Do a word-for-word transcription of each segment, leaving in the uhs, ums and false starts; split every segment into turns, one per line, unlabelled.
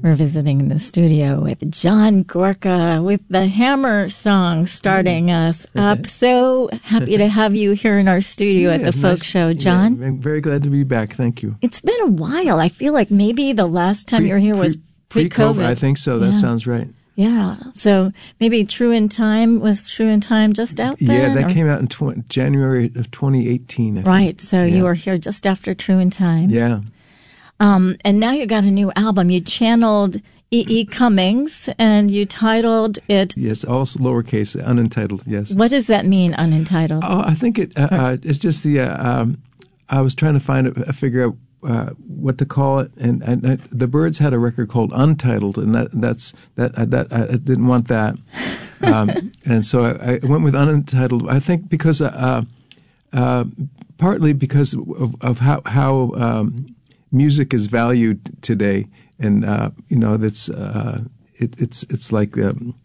We're visiting in the studio with John Gorka with the Hammer song starting us up. So happy to have you here in our studio
yeah,
at the Folk
nice.
Show, John.
Yeah, I'm very glad to be back. Thank you.
It's been a while. I feel like maybe the last time
Pre,
you were here was
pre,
pre-COVID.
Pre-COVID. I think so. That
yeah.
sounds right.
Yeah. So maybe True in Time, was True in Time just out then?
Yeah, that
or?
came out in tw- January of twenty eighteen. I
right.
think.
So
yeah.
you were here just after True in Time.
Yeah.
Um, and now you got a new album. You channeled E. E. Cummings, and you titled it...
Yes, all lowercase, unentitled, yes.
What does that mean, unentitled?
Oh, I think it. Uh, uh, it's just the... Uh, um, I was trying to find a, a figure out uh, what to call it, and, and uh, the Byrds had a record called Untitled, and that that's that uh, that I didn't want that, um, and so I, I went with Unentitled. I think because uh, uh, partly because of, of how how um, music is valued today, and uh, you know that's uh, it, it's it's like. Um,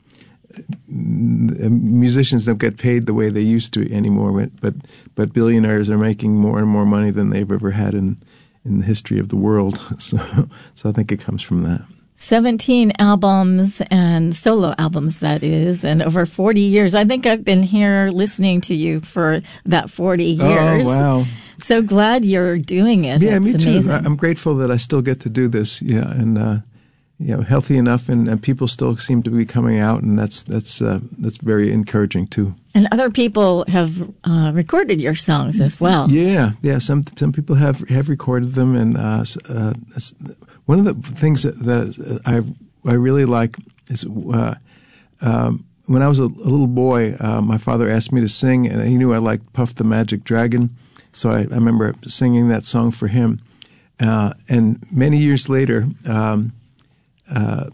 musicians don't get paid the way they used to anymore, but but billionaires are making more and more money than they've ever had in, in the history of the world. So so I think it comes from that.
seventeen albums and solo albums, that is, and over forty years. I think I've been here listening to you for that forty years.
Oh, wow.
So glad you're doing it.
Yeah,
it's
me too.
amazing.
I'm grateful that I still get to do this. Yeah, and uh, you know, healthy enough, and, and people still seem to be coming out, and that's that's uh, that's very encouraging too.
And other people have uh, recorded your songs as well.
Yeah, yeah. Some some people have have recorded them, and uh, uh, one of the things that, that I I really like is uh, um, when I was a, a little boy, uh, my father asked me to sing, and he knew I liked Puff the Magic Dragon, so I, I remember singing that song for him. Uh, and many years later. Um, Uh,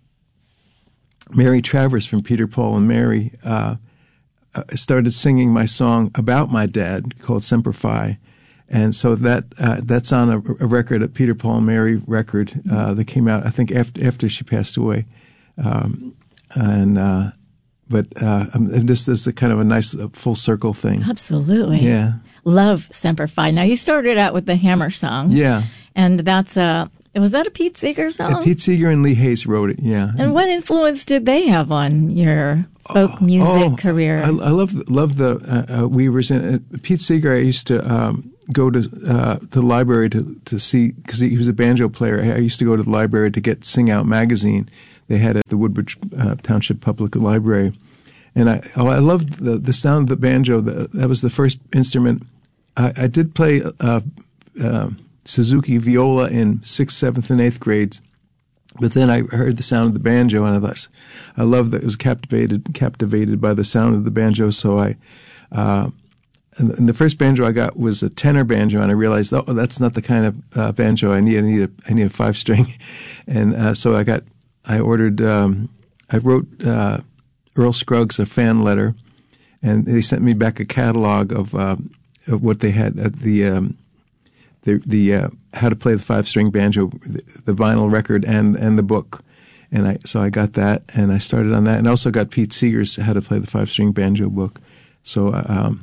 Mary Travers from Peter, Paul, and Mary uh, started singing my song about my dad called Semper Fi. And so that uh, that's on a, a record, a Peter, Paul, and Mary record uh, that came out, I think, after after she passed away. Um, and uh, But uh, this, this is a kind of a nice uh, full circle thing.
Absolutely.
Yeah.
Love Semper Fi. Now, you started out with the Hammer song.
Yeah.
And that's a... Was that a Pete Seeger song?
Uh, Pete Seeger and Lee Hayes wrote it, yeah.
And what influence did they have on your folk music
oh,
career?
I, I love love the uh, uh, Weavers. And uh, Pete Seeger, I used to um, go to uh, the library to, to see, because he, he was a banjo player. I, I used to go to the library to get Sing Out magazine. They had it at the Woodbridge uh, Township Public Library. And I oh, I loved the, the sound of the banjo. The, that was the first instrument. I, I did play... Uh, uh, Suzuki viola in sixth, seventh, and eighth grades, but then I heard the sound of the banjo, and I thought, I loved that. I was captivated, captivated by the sound of the banjo. So I, uh, and, and the first banjo I got was a tenor banjo, and I realized, oh, that's not the kind of uh, banjo I need. I need a, I need a five string, and uh, so I got, I ordered, um, I wrote uh, Earl Scruggs a fan letter, and they sent me back a catalog of, uh, of what they had at the. Um, The, the uh, how to play the five string banjo, the, the vinyl record, and and the book, and I so I got that, and I started on that, and also got Pete Seeger's How to Play the Five String Banjo book. So um,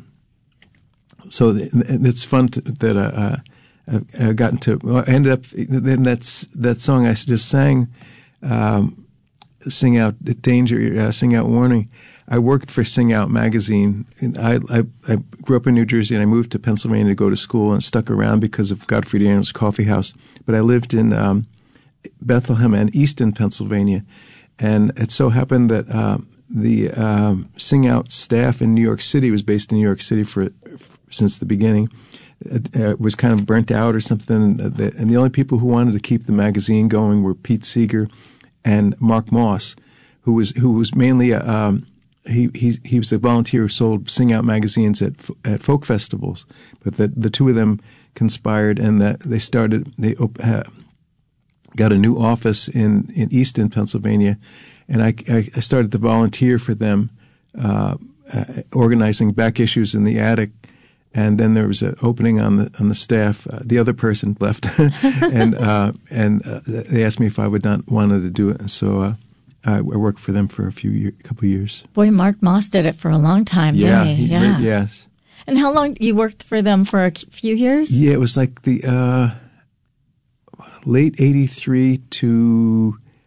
so it's fun to, that uh, I've, I've gotten to. Well, I ended up then that's that song I just sang, um, Sing Out Danger, uh, Sing Out Warning. I worked for Sing Out magazine. And I, I I grew up in New Jersey, and I moved to Pennsylvania to go to school, and stuck around because of Godfrey Daniels Coffee House. But I lived in um, Bethlehem and Easton, Pennsylvania, and it so happened that um, the um, Sing Out staff in New York City was based in New York City for, for since the beginning. It, it was kind of burnt out or something, and the, and the only people who wanted to keep the magazine going were Pete Seeger and Mark Moss, who was who was mainly a um, He, he he was a volunteer who sold Sing Out magazines at at folk festivals, but the the two of them conspired, and that they started they uh, got a new office in, in Easton, Pennsylvania, and I, I started to volunteer for them, uh, uh, organizing back issues in the attic, and then there was an opening on the on the staff. Uh, the other person left, and uh, and uh, they asked me if I would not wanted to do it, and so. Uh, I worked for them for a few year, couple of years.
Boy, Mark Moss did it for a long time,
yeah,
didn't he?
he?
Yeah.
Yes.
And how long you worked for them for a few years?
Yeah, it was like the uh, late eighty-three to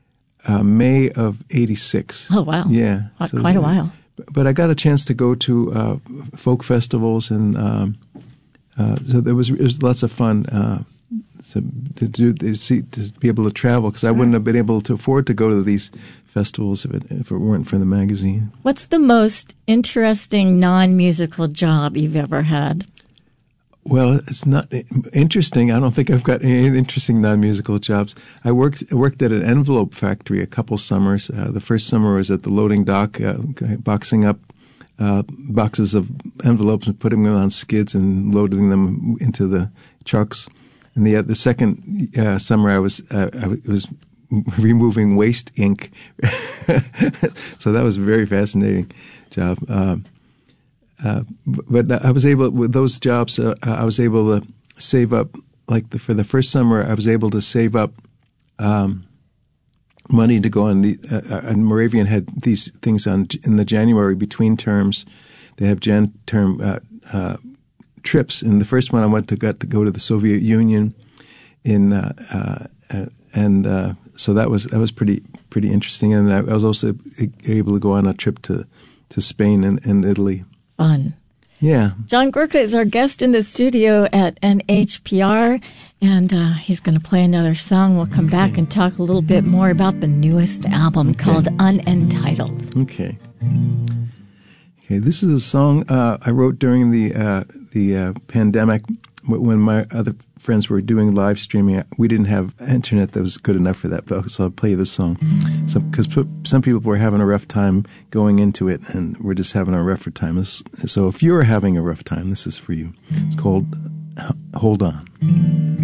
uh, May of eighty-six.
Oh, wow.
Yeah.
Uh,
so,
quite a while.
But I got a chance to go to uh, folk festivals, and um, uh, so there was, it was lots of fun uh, to, to do to see to be able to travel, because I wouldn't have been able to afford to go to these festivals if it if it weren't for the magazine.
What's the most interesting non-musical job you've ever had?
Well, it's not interesting. I don't think I've got any interesting non-musical jobs. I worked I worked at an envelope factory a couple summers. Uh, the first summer was at the loading dock, uh, boxing up uh, boxes of envelopes and putting them on skids and loading them into the trucks. And the uh, the second uh, summer, I was uh, I was removing waste ink. So that was a very fascinating job. Uh, Uh, but I was able, with those jobs, uh, I was able to save up, like the, for the first summer, I was able to save up um, money to go on the, uh, and Moravian had these things on in the January between terms. They have Jan term uh, uh, trips. And the first one I went to, got to go to the Soviet Union in, uh, uh, and uh, so that was, that was pretty, pretty interesting. And I, I was also able to go on a trip to, to Spain and, and Italy.
Fun.
Yeah.
John Gorka is our guest in the studio at N H P R, and uh, he's going to play another song. We'll come okay. back and talk a little bit more about the newest album okay. called Unentitled.
Okay. Okay, this is a song uh, I wrote during the uh, the uh, pandemic when my other friends were doing live streaming. We didn't have internet that was good enough for that, so I'll play this song. Because some, some people were having a rough time going into it, and we're just having a rougher time. So if you're having a rough time, this is for you. It's called Hold On.